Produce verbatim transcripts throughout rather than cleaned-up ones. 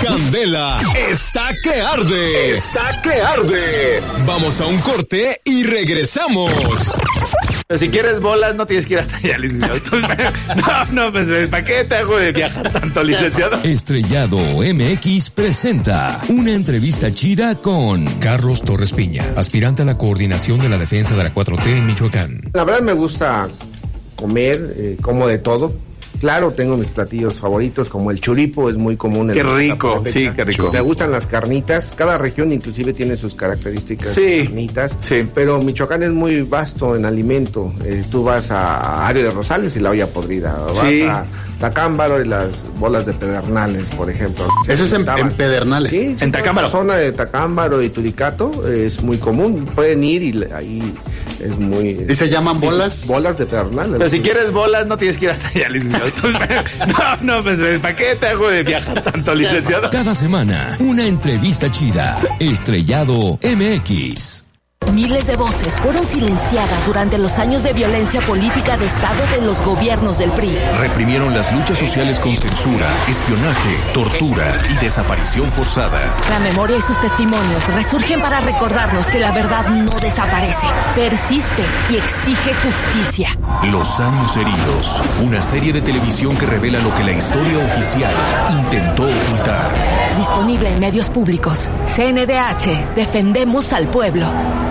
Candela está que arde. Está que arde. Vamos a un corte y regresamos. Pero si quieres bolas, no tienes que ir hasta allá, licenciado. No, no, pues, ¿para qué te hago de viajar tanto, licenciado? Estrellado M X presenta una entrevista chida con Carlos Torres Piña, aspirante a la coordinación de la defensa de la cuatro T en Michoacán. La verdad me gusta comer, eh, como de todo. Claro, tengo mis platillos favoritos, como el churipo, es muy común. En qué rico, sí, qué rico. Me gustan las carnitas, cada región inclusive tiene sus características. Sí, carnitas, sí. Pero Michoacán es muy vasto en alimento. Eh, tú vas a Ario de Rosales y la olla podrida, vas sí. a Tacámbaro y las bolas de Pedernales, por ejemplo. Eso es en, en Pedernales. Sí, sí, en Tacámbaro. La zona de Tacámbaro y Turicato es muy común, pueden ir y ahí es muy... ¿Y se llaman bolas? Sí, bolas de Pedernales. Pero si quieres bolas, no tienes que ir hasta allá, licenciado. No, no, pues, ¿para qué te hago de viajar tanto, licenciado? Cada semana, una entrevista chida. Estrellado M X. Miles de voces fueron silenciadas durante los años de violencia política de Estado de los gobiernos del P R I. Reprimieron las luchas sociales con censura, espionaje, tortura y desaparición forzada. La memoria y sus testimonios resurgen para recordarnos que la verdad no desaparece, persiste y exige justicia. Los años heridos, una serie de televisión que revela lo que la historia oficial intentó ocultar. Disponible en medios públicos. C N D H, defendemos al pueblo.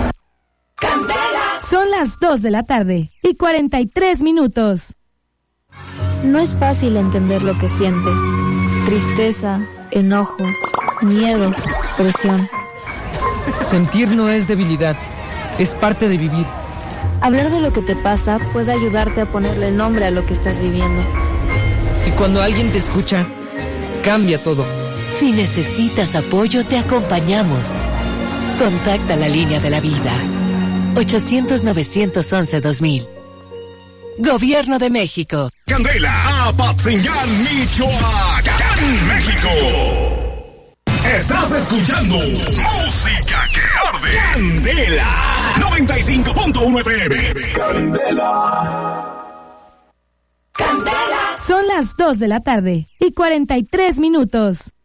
Son las dos de la tarde y cuarenta y tres minutos. No es fácil entender lo que sientes. Tristeza, enojo, miedo, presión. Sentir no es debilidad, es parte de vivir. Hablar de lo que te pasa puede ayudarte a ponerle nombre a lo que estás viviendo. Y cuando alguien te escucha, cambia todo. Si necesitas apoyo, te acompañamos. Contacta la línea de la vida. ochocientos, novecientos once, dos mil. Gobierno de México. Candela, Apatzingán, Michoacán, México. Estás escuchando Música que Arde. Candela, noventa y cinco punto uno F M. Candela. Candela. Son las dos de la tarde y cuarenta y tres minutos.